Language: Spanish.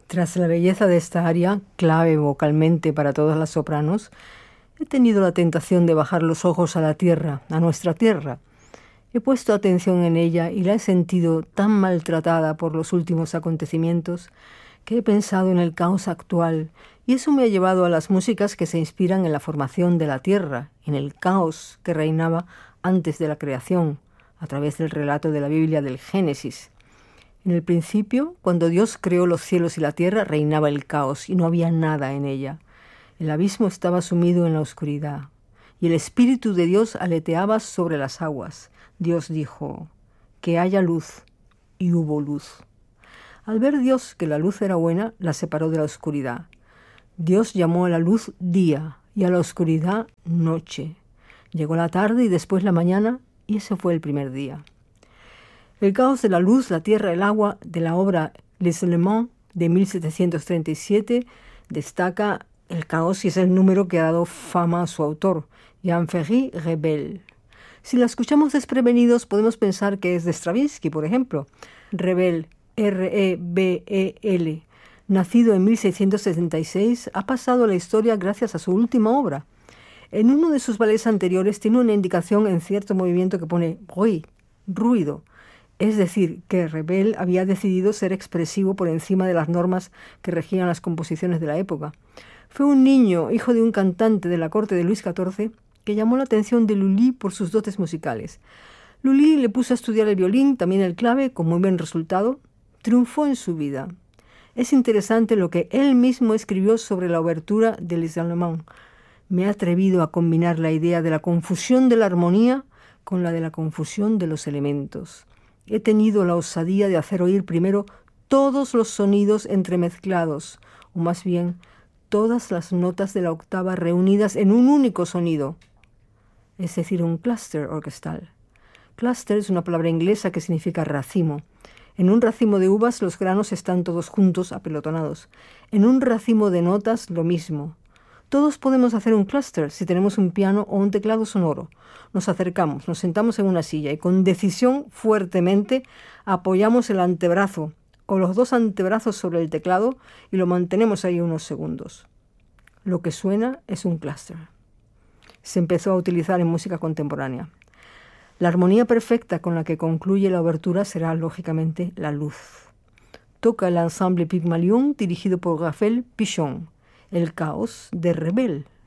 Tras la belleza de esta aria, clave vocalmente para todas las sopranos, he tenido la tentación de bajar los ojos a la tierra, a nuestra tierra. He puesto atención en ella y la he sentido tan maltratada por los últimos acontecimientos que he pensado en el caos actual, y eso me ha llevado a las músicas que se inspiran en la formación de la tierra, en el caos que reinaba antes de la creación, a través del relato de la Biblia del Génesis. En el principio, cuando Dios creó los cielos y la tierra, reinaba el caos y no había nada en ella. El abismo estaba sumido en la oscuridad, y el Espíritu de Dios aleteaba sobre las aguas. Dios dijo, que haya luz, y hubo luz. Al ver Dios que la luz era buena, la separó de la oscuridad. Dios llamó a la luz día y a la oscuridad noche. Llegó la tarde y después la mañana, y ese fue el primer día. El caos de la luz, la tierra, el agua, de la obra Les Éléments de 1737, destaca el caos y es el número que ha dado fama a su autor, Jean-Ferry Rebel. Si la escuchamos desprevenidos, podemos pensar que es de Stravinsky, por ejemplo. Rebel, R-E-B-E-L, nacido en 1676, ha pasado a la historia gracias a su última obra. En uno de sus ballets anteriores tiene una indicación en cierto movimiento que pone bruit, ruido. Es decir, que Rebel había decidido ser expresivo por encima de las normas que regían las composiciones de la época. Fue un niño, hijo de un cantante de la corte de Luis XIV, que llamó la atención de Lully por sus dotes musicales. Lully le puso a estudiar el violín, también el clave, con muy buen resultado. Triunfó en su vida. Es interesante lo que él mismo escribió sobre la obertura de Les Allemands. Me he atrevido a combinar la idea de la confusión de la armonía con la de la confusión de los elementos. He tenido la osadía de hacer oír primero todos los sonidos entremezclados, o más bien, todas las notas de la octava reunidas en un único sonido, es decir, un cluster orquestal. Cluster es una palabra inglesa que significa racimo. En un racimo de uvas los granos están todos juntos, apelotonados. En un racimo de notas, lo mismo. Todos podemos hacer un cluster si tenemos un piano o un teclado sonoro. Nos acercamos, nos sentamos en una silla y con decisión fuertemente apoyamos el antebrazo o los dos antebrazos sobre el teclado y lo mantenemos ahí unos segundos. Lo que suena es un cluster. Se empezó a utilizar en música contemporánea. La armonía perfecta con la que concluye la obertura será, lógicamente, la luz. Toca el ensemble Pygmalion dirigido por Raphaël Pichon. El caos de Rebel.